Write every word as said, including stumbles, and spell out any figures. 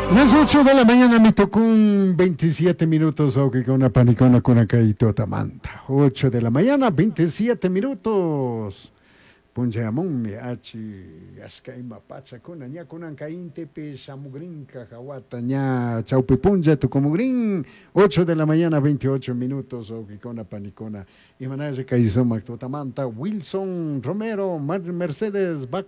Las ocho de la mañana me tocó un veintisiete minutos, ok, con una panicona con acá y tamanta. ocho de la mañana, veintisiete minutos. Punjamon me achi askai mapacha kuna nya kunan kainte pe samugrin kajawata nya chaupe punja tu comugrin. ocho de la mañana, veintiocho minutos, ok, con una panicona. Y manaya kaizoma tamanta Wilson Romero, Mercedes